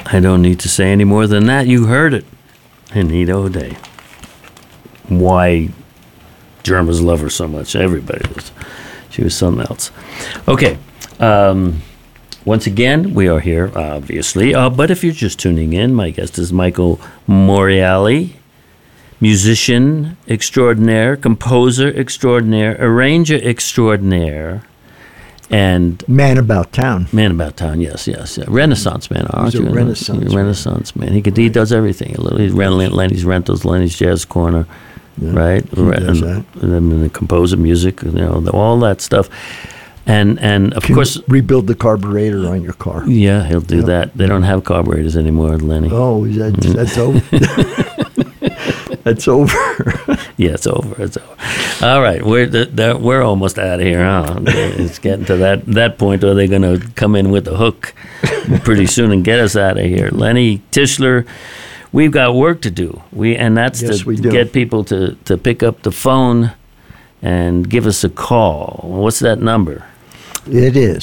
I don't need to say any more than that. You heard it. Anita O'Day. Why Germans love her so much. Everybody does. She was something else. Okay. Once again, we are here, obviously. But if you're just tuning in, my guest is Michael Morreale, musician extraordinaire, composer extraordinaire, arranger extraordinaire, and Man About Town. Man About Town, yes. Renaissance man, aren't He's a you? Renaissance man. He does everything. He's Lenny's Rentals, Lenny's Jazz Corner, right? He does that. And the composer music, all that stuff. And of course, rebuild the carburetor on your car. Yeah, he'll do that. They don't have carburetors anymore, Lenny. Oh, that's over. That's over. Yeah, it's over. All right, we're almost out of here, huh? It's getting to that point where they're going to come in with a hook pretty soon and get us out of here. Lenny Tischler, we've got work to do. That's to get people to pick up the phone and give us a call. What's that number? It is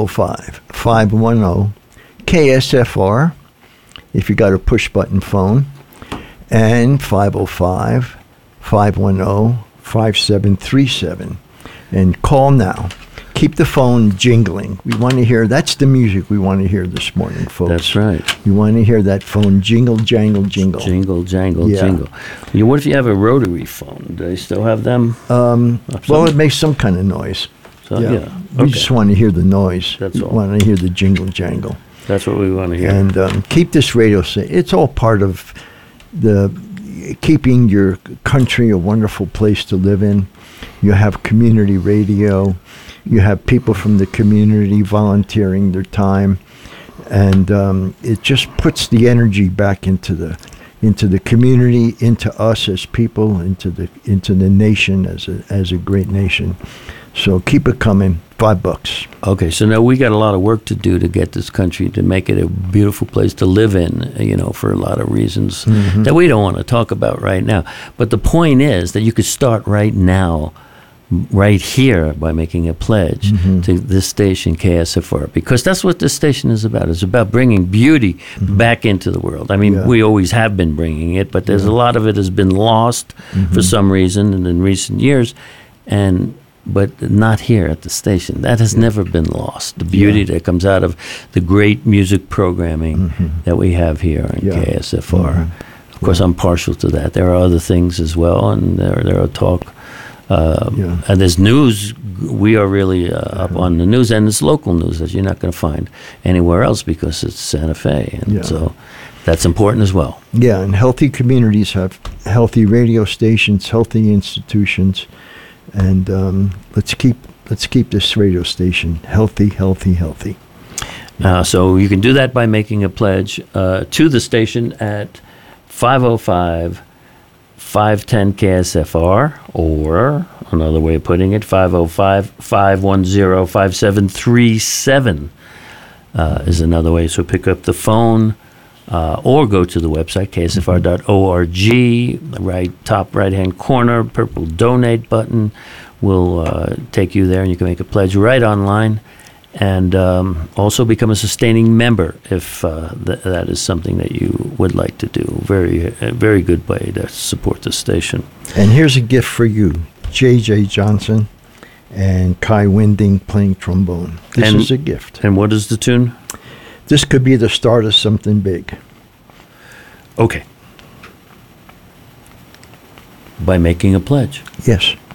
505-510-KSFR if you got a push-button phone, and 505-510-5737. And call now. Keep the phone jingling. We want to hear, that's the music we want to hear this morning, folks. That's right. We want to hear that phone jingle, jangle, jingle. Jingle, jangle, jingle. What if you have a rotary phone? Do they still have them? Well, it makes some kind of noise. So, yeah. We just want to hear the noise. That's all. We want to hear the jingle, jangle. That's what we want to hear. And keep this radio. It's all part of the keeping your country a wonderful place to live in. You have community radio. You have people from the community volunteering their time, and it just puts the energy back into the community, into us as people, into the nation as a great nation. So keep it coming. $5. Okay, so now we got a lot of work to do to get this country to make it a beautiful place to live in, for a lot of reasons that we don't want to talk about right now. But the point is that you could start right now, right here, by making a pledge to this station, KSFR, because that's what this station is about. It's about bringing beauty back into the world. I mean, we always have been bringing it, but there's a lot of it has been lost for some reason and in recent years, but not here at the station. That has never been lost. The beauty that comes out of the great music programming that we have here in KSFR. Of course, I'm partial to that. There are other things as well, and there are talk. And there's news. We are really up on the news, and it's local news that you're not going to find anywhere else because it's Santa Fe. And so that's important as well. Yeah, and healthy communities have healthy radio stations, healthy institutions. And let's keep this radio station healthy. So you can do that by making a pledge to the station at 505-510-KSFR, or another way of putting it, 505-510-5737 is another way. So pick up the phone or go to the website, ksfr.org, top right-hand corner, purple donate button will take you there, and you can make a pledge right online, and also become a sustaining member if that is something that you would like to do. Very good way to support the station. And here's a gift for you, J.J. Johnson and Kai Winding playing trombone. This is a gift. And what is the tune? This could be the start of something big. Okay. By making a pledge. Yes.